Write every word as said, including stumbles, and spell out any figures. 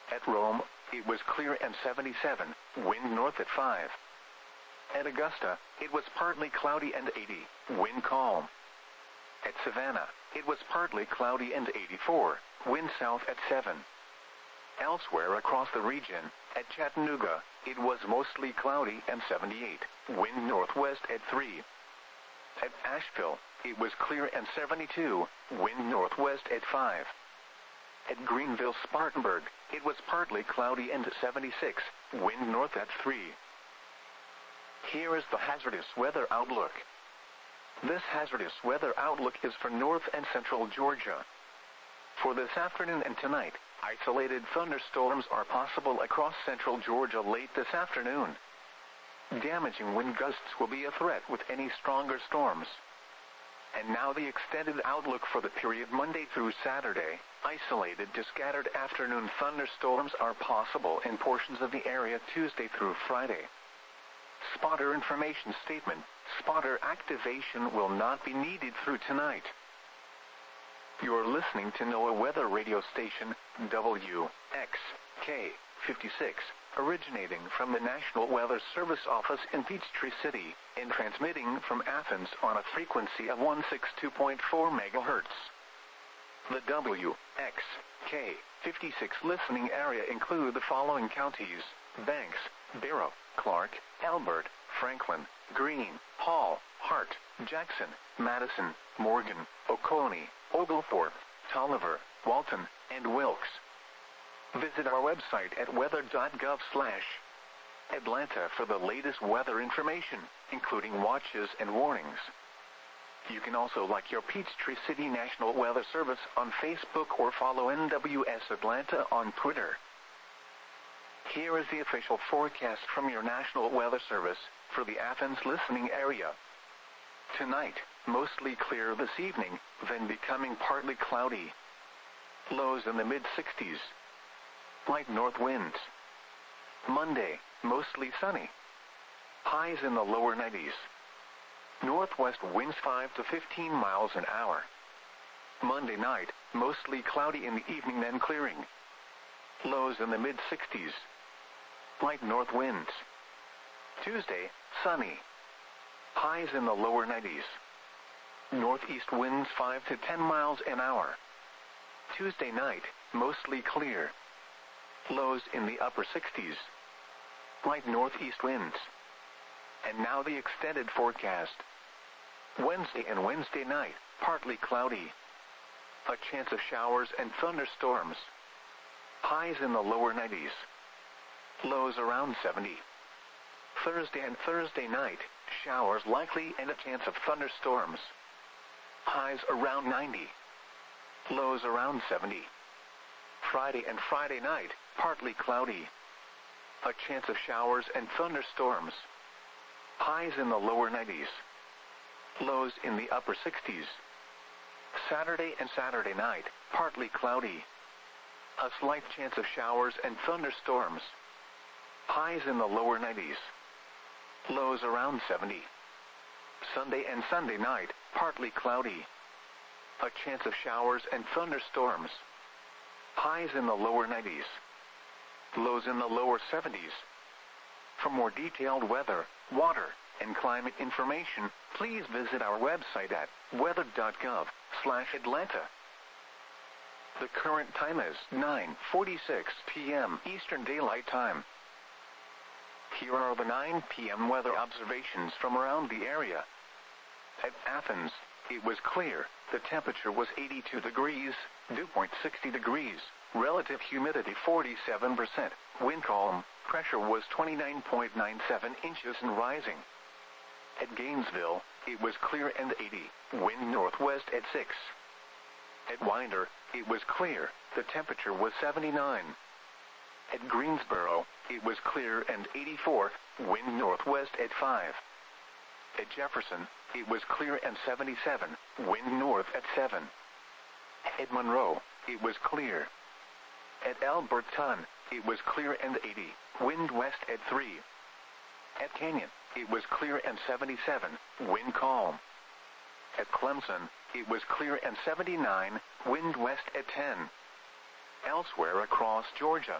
At Rome, it was clear and seventy-seven, wind north at five. At Augusta, it was partly cloudy and eighty, wind calm. At Savannah, it was partly cloudy and eighty-four, wind south at seven. Elsewhere across the region, at Chattanooga, it was mostly cloudy and seventy-eight, wind northwest at three. At Asheville, it was clear and seventy-two, wind northwest at five. At Greenville-Spartanburg, it was partly cloudy and seventy-six, wind north at three. Here is the hazardous weather outlook. This hazardous weather outlook is for north and central Georgia. For this afternoon and tonight, isolated thunderstorms are possible across central Georgia late this afternoon. Damaging wind gusts will be a threat with any stronger storms. And now the extended outlook for the period Monday through Saturday. Isolated to scattered afternoon thunderstorms are possible in portions of the area Tuesday through Friday. Spotter information statement. Spotter activation will not be needed through tonight. You're listening to NOAA Weather Radio Station, W X K fifty-six, originating from the National Weather Service office in Peachtree City, and transmitting from Athens on a frequency of one sixty-two point four megahertz. The W X K fifty-six listening area include the following counties: Banks, Barrow, Clark, Elbert, Franklin, Greene, Hall, Hart, Jackson, Madison, Morgan, Oconee, Oglethorpe, Tolliver, Walton, and Wilkes. Visit our website at weather dot gov slash Atlanta for the latest weather information, including watches and warnings. You can also like your Peachtree City National Weather Service on Facebook or follow N W S Atlanta on Twitter. Here is the official forecast from your National Weather Service for the Athens listening area. Tonight, mostly clear this evening, then becoming partly cloudy. Lows in the mid sixties. Light north winds. Monday, mostly sunny. Highs in the lower nineties. Northwest winds five to fifteen miles an hour. Monday night, mostly cloudy in the evening then clearing. Lows in the mid sixties. Light north winds. Tuesday, sunny. Highs in the lower nineties. Northeast winds five to ten miles an hour. Tuesday night, mostly clear. Lows in the upper sixties. Light northeast winds. And now the extended forecast. Wednesday and Wednesday night, partly cloudy. A chance of showers and thunderstorms. Highs in the lower nineties. Lows around seventy. Thursday and Thursday night, showers likely and a chance of thunderstorms. Highs around ninety. Lows around seventy. Friday and Friday night, partly cloudy. A chance of showers and thunderstorms. Highs in the lower nineties. Lows in the upper sixties. Saturday and Saturday night, partly cloudy. A slight chance of showers and thunderstorms. Highs in the lower nineties. Lows around seventy. Sunday and Sunday night, partly cloudy. A chance of showers and thunderstorms. Highs in the lower nineties. Lows in the lower seventies. For more detailed weather, water, and climate information, please visit our website at weather dot gov slash Atlanta. The current time is nine forty-six p m Eastern Daylight Time. Here are the nine p m weather observations from around the area. At Athens, it was clear. The temperature was eighty-two degrees, dew point sixty degrees, relative humidity forty-seven percent, wind calm, pressure was twenty-nine point nine seven inches and rising. At Gainesville, it was clear and eighty, wind northwest at six. At Winder, it was clear, the temperature was seventy-nine. At Greensboro, it was clear and eighty-four, wind northwest at five. At Jefferson, it was clear and seventy-seven, wind north at seven. At Monroe, it was clear. At Alberton, it was clear and eighty, wind west at three. At Canyon, it was clear and seventy-seven, wind calm. At Clemson, it was clear and seventy-nine, wind west at ten. Elsewhere across Georgia,